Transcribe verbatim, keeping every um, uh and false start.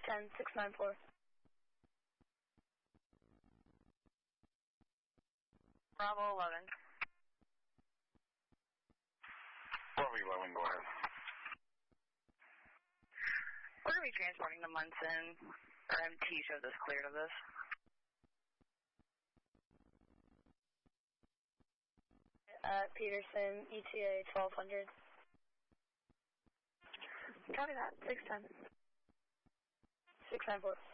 ten, six nine four. Bravo eleven. Bravo eleven, go ahead. We're going to be transporting the Munson, or M T shows us clear to this. At Peterson, E T A twelve hundred. Copy that, six ten. six nine four.